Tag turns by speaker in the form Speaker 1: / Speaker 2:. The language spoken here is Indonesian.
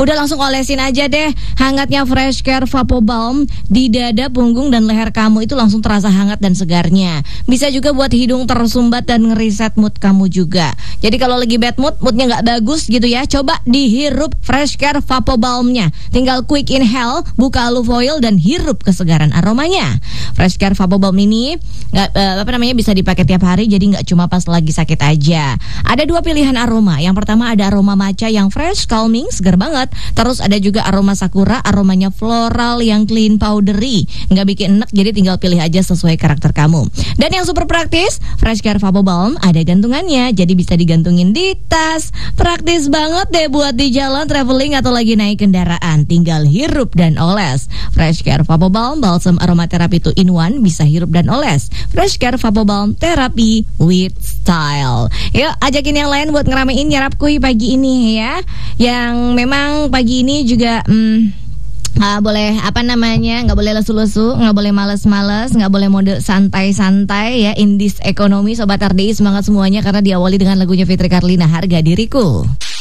Speaker 1: Udah langsung olesin aja deh hangatnya Fresh Care Vapo Balm di dada, punggung, dan leher kamu. Itu langsung terasa hangat dan segarnya. Bisa juga buat hidung tersumbat dan ngeriset mood kamu juga. Jadi kalau lagi bad moodnya nggak bagus gitu ya, coba dihirup Fresh Care Vapo Balm-nya. Tinggal quick inhale, buka aluf foil, dan hirup kesegaran aromanya. Fresh Care Vapo Balm ini bisa dipakai tiap hari, jadi nggak cuma pas lagi sakit aja. Ada 2 pilihan aroma. Yang pertama ada aroma matcha yang fresh, calming, segar banget. Terus ada juga aroma sakura, aromanya floral yang clean, powdery, nggak bikin enek, jadi tinggal pilih aja sesuai karakter kamu. Dan yang super praktis, Fresh Care Vapo Balm ada gantungannya, jadi bisa digantungin di tas. Praktis banget deh buat di jalan, traveling, atau lagi naik kendaraan. Tinggal hirup dan oles. Fresh Care Vapo Balm balsam aromaterapi 2-in-1, bisa hirup dan oles. Fresh Care Vapo Balm terapi with style. Yuk ajakin yang lain buat ngeramein nyarap kuy pagi ini ya. Yang memang pagi ini juga nggak boleh nggak boleh lesu-lesu, nggak boleh males-males, nggak boleh mode santai-santai ya. In this economy, Sobat RDI semangat semuanya karena diawali dengan lagunya Fitri Karlina, Harga Diriku.